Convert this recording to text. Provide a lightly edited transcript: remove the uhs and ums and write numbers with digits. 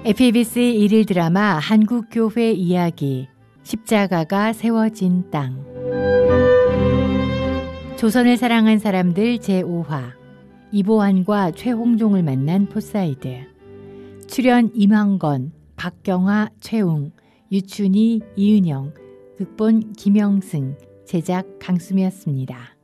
FBS 일일 드라마 한국교회 이야기 십자가가 세워진 땅. 조선을 사랑한 사람들 제5화 이보환과 최홍종을 만난 포사이드. 출연 임항건, 박경화, 최웅, 유춘희, 이은영, 극본 김영승, 제작 강수미였습니다.